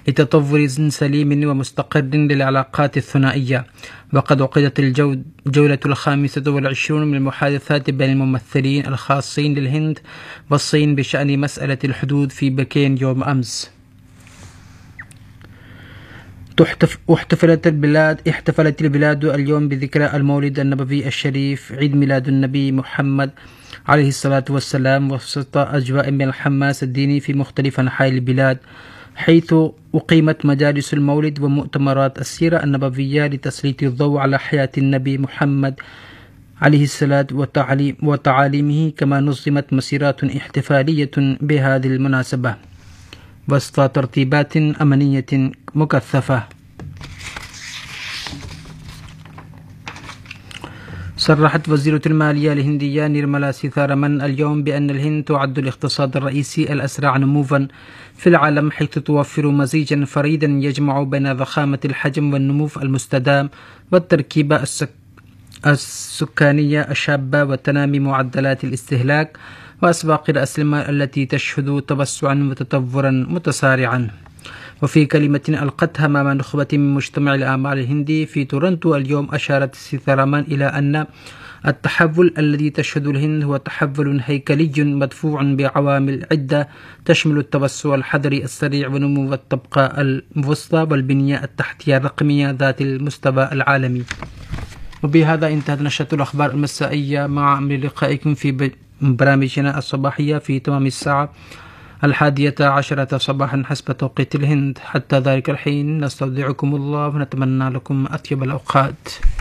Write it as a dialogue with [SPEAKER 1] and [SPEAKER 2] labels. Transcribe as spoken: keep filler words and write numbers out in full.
[SPEAKER 1] لتطور سليم ومستقر للعلاقات الثنائية. وقد عقدت الجولة الخامسة والعشرون من المحادثات بين الممثلين الخاصين للهند والصين بشأن مسألة الحدود في بكين يوم أمس. احتفلت البلاد احتفلت البلاد اليوم بذكرى المولد النبوي الشريف، عيد ميلاد النبي محمد عليه الصلاة والسلام، وسط أجواء من الحماس الديني في مختلف أنحاء البلاد، حيث أقيمت مجالس المولد ومؤتمرات السيرة النبوية لتسليط الضوء على حياة النبي محمد عليه الصلاة والتعليم وتعاليمه، كما نظمت مسيرات احتفالية بهذه المناسبة وسط ترتيبات أمنية مكثفة. صرحت وزيرة المالية الهندية نيرملا سيثارامن اليوم بأن الهند تعد الاقتصاد الرئيسي الأسرع نمواً في العالم، حيث توفر مزيجاً فريداً يجمع بين ضخامة الحجم والنمو المستدام والتركيبة السك... السكانية الشابة وتنامي معدلات الاستهلاك وأسواق الأسلحة التي تشهد توسعاً وتطوراً متسارعاً. وفي كلمة ألقتها أمام نخبة من مجتمع الأعمال الهندي في تورنتو اليوم، أشارت سيثارامن إلى أن التحول الذي تشهد الهند هو تحول هيكلي مدفوع بعوامل عدة تشمل التوسع الحضري السريع ونمو الطبقة الوسطى والبنية التحتية الرقمية ذات المستوى العالمي. وبهذا انتهت نشرة الأخبار المسائية، مع أمر لقائكم في برامجنا الصباحية في تمام الساعة الحادية عشرة صباحا حسب توقيت الهند. حتى ذلك الحين نستودعكم الله ونتمنى لكم أطيب الأوقات.